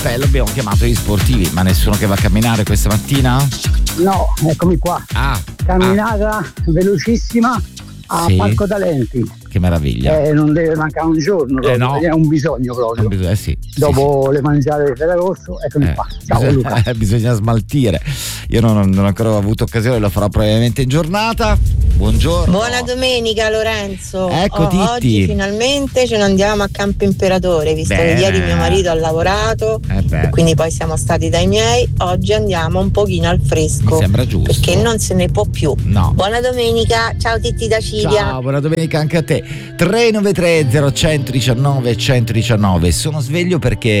Bello, abbiamo chiamato gli sportivi, ma nessuno che va a camminare questa mattina? No, eccomi qua. Camminata velocissima a Sì. Parco Talenti. Che meraviglia. Non deve mancare un giorno, proprio, no. è un bisogno proprio. Sì. Dopo le mangiate di Ferragosto, eccomi qua. Ciao Luca. Bisogna smaltire. Io non ho ancora avuto occasione, lo farò probabilmente in giornata. Buongiorno. Buona domenica Lorenzo. Ecco, Titti. Oggi finalmente ce ne andiamo a Campo Imperatore, visto che ieri mio marito ha lavorato e quindi poi siamo stati dai miei. Oggi andiamo un pochino al fresco. Mi sembra giusto. Perché non se ne può più. No. Buona domenica, ciao Titti da Ciglia. Ciao, buona domenica anche a te. 393 0119 119. Sono sveglio perché